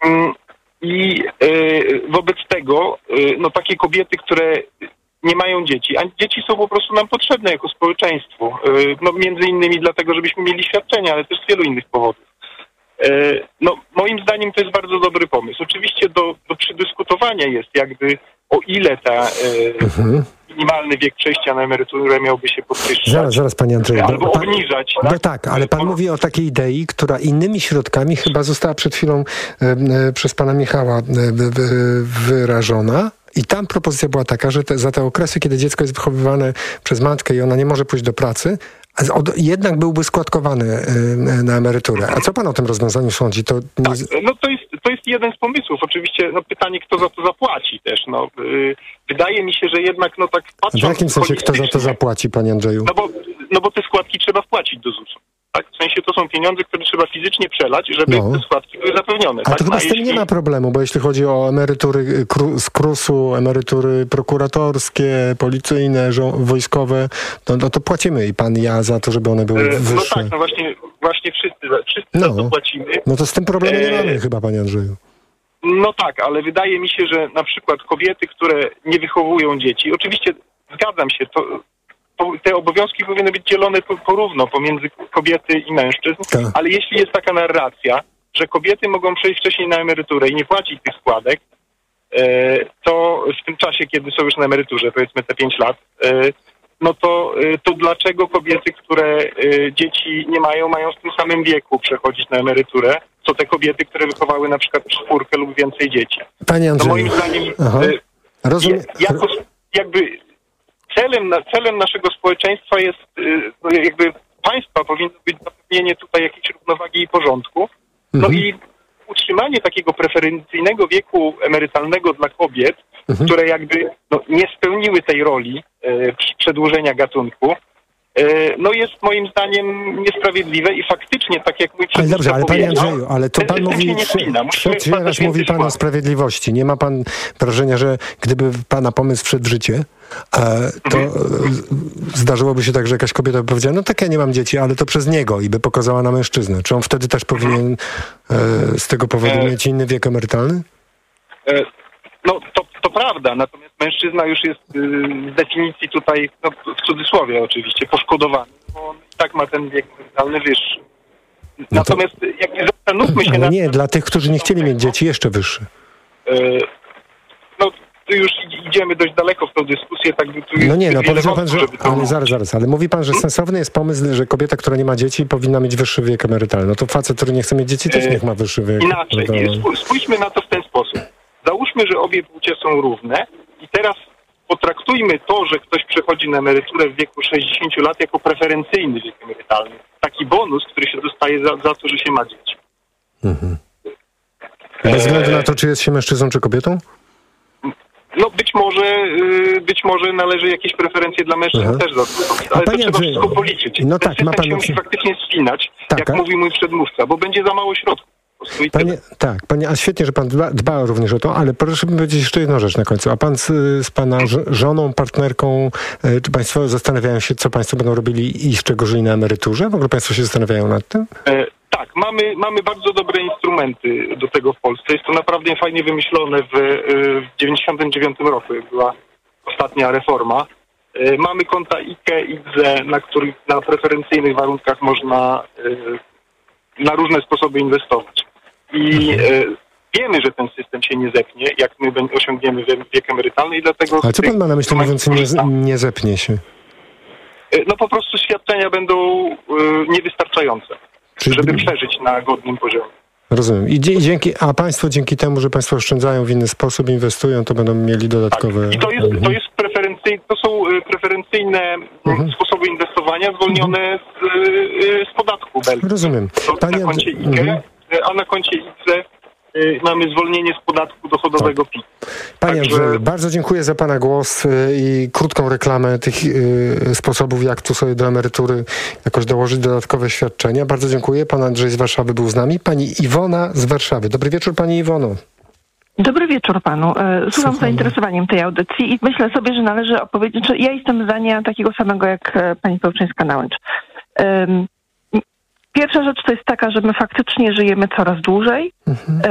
I wobec tego takie kobiety, które nie mają dzieci, a dzieci są po prostu nam potrzebne jako społeczeństwo. Między innymi dlatego, żebyśmy mieli świadczenia, ale też z wielu innych powodów. Moim zdaniem to jest bardzo dobry pomysł. Oczywiście do przedyskutowania jest jakby o ile ta minimalny wiek przejścia na emeryturę miałby się podwyższać. Zaraz, panie Andrzeju. Albo obniżać. Tak? No tak, ale pan mówi o takiej idei, która innymi środkami chyba została przed chwilą przez pana Michała wyrażona. I tam propozycja była taka, że za te okresy, kiedy dziecko jest wychowywane przez matkę i ona nie może pójść do pracy, jednak byłby składkowany na emeryturę. A co pan o tym rozwiązaniu sądzi? To jest jeden z pomysłów. Oczywiście pytanie, kto za to zapłaci też. Wydaje mi się, że jednak tak patrząc... W jakim sensie kto za to zapłaci, panie Andrzeju? Bo te składki trzeba wpłacić do ZUS-u. Tak? W sensie to są pieniądze, które trzeba fizycznie przelać, żeby te składki były zapewnione. A to chyba z tym nie ma problemu, bo jeśli chodzi o emerytury z KRUS-u, emerytury prokuratorskie, policyjne, wojskowe, to płacimy i pan, ja za to, żeby one były wyższe. Właśnie wszyscy za to płacimy. No to z tym problemu nie mamy chyba, panie Andrzeju. No tak, ale wydaje mi się, że na przykład kobiety, które nie wychowują dzieci, oczywiście zgadzam się, te obowiązki powinny być dzielone porówno pomiędzy kobiety i mężczyzn, ale jeśli jest taka narracja, że kobiety mogą przejść wcześniej na emeryturę i nie płacić tych składek, to w tym czasie, kiedy są już na emeryturze, powiedzmy te 5 lat, to dlaczego kobiety, które dzieci nie mają w tym samym wieku przechodzić na emeryturę, co te kobiety, które wychowały na przykład 4 lub więcej dzieci? Panie Andrzeju, moim zdaniem celem naszego społeczeństwa jest jakby państwa powinno być zapewnienie tutaj jakiejś równowagi i porządku. I utrzymanie takiego preferencyjnego wieku emerytalnego dla kobiet, które jakby nie spełniły tej roli przedłużenia gatunku, jest moim zdaniem niesprawiedliwe i faktycznie, tak jak mój przedmówca ale panie Andrzeju, ale to pan mówi, trzeci raz mówi pan o sprawiedliwości. Nie ma pan wrażenia, że gdyby pana pomysł wszedł w życie, to zdarzyłoby się tak, że jakaś kobieta by powiedziała, ja nie mam dzieci, ale to przez niego i by pokazała na mężczyznę. Czy on wtedy też powinien z tego powodu mieć inny wiek emerytalny? To prawda, natomiast mężczyzna już jest z definicji tutaj, w cudzysłowie oczywiście, poszkodowany, bo on i tak ma ten wiek emerytalny wyższy. Natomiast jak zastanówmy się... Nie, dla tych, którzy nie chcieli mieć dzieci, jeszcze wyższy. Tu już idziemy dość daleko w tę dyskusję. Powiedział pan, że... Ale zaraz. Ale mówi pan, że sensowny jest pomysł, że kobieta, która nie ma dzieci, powinna mieć wyższy wiek emerytalny. To facet, który nie chce mieć dzieci, też niech ma wyższy wiek. Inaczej. Spójrzmy na to w ten sposób. Załóżmy, że obie płcie są równe i teraz potraktujmy to, że ktoś przechodzi na emeryturę w wieku 60 lat jako preferencyjny wiek emerytalny. Taki bonus, który się dostaje za to, że się ma dzieci. Bez względu na to, czy jest się mężczyzną, czy kobietą? Być może należy jakieś preferencje dla mężczyzn też zastosować, ale to trzeba wszystko policzyć. Ten system się musi faktycznie spinać, jak mówi mój przedmówca, bo będzie za mało środków. Panie, a świetnie, że pan dba również o to, ale proszę mi powiedzieć jeszcze jedną rzecz na końcu. A pan z pana żoną, partnerką, czy państwo zastanawiają się, co państwo będą robili i z czego żyli na emeryturze? W ogóle państwo się zastanawiają nad tym? Tak, mamy bardzo dobre instrumenty do tego w Polsce. Jest to naprawdę fajnie wymyślone. W 1999 roku, jak była ostatnia reforma. Mamy konta IKE, IKZE, na których na preferencyjnych warunkach można na różne sposoby inwestować. I wiemy, że ten system się nie zepnie, jak my osiągniemy wiek emerytalny i dlatego... Ale co pan ma na myśli, mówiąc nie zepnie się? Po prostu świadczenia będą niewystarczające, żeby przeżyć na godnym poziomie. Rozumiem. A państwo dzięki temu, że państwo oszczędzają w inny sposób, inwestują, to będą mieli dodatkowe... Tak. I to są preferencyjne sposoby inwestowania zwolnione z podatku Belgii. Rozumiem. Na koncie IKE, a na koncie IKZE mamy zwolnienie z podatku dochodowego PIT. Panie Andrzeju, bardzo dziękuję za pana głos i krótką reklamę tych sposobów, jak tu sobie do emerytury jakoś dołożyć dodatkowe świadczenia. Bardzo dziękuję. Pan Andrzej z Warszawy był z nami. Pani Iwona z Warszawy. Dobry wieczór, pani Iwono. Dobry wieczór panu. Słucham z zainteresowaniem tej audycji i myślę sobie, że należy opowiedzieć, że ja jestem zdania takiego samego jak pani Pełczyńska-Nałęcz. Pierwsza rzecz to jest taka, że my faktycznie żyjemy coraz dłużej.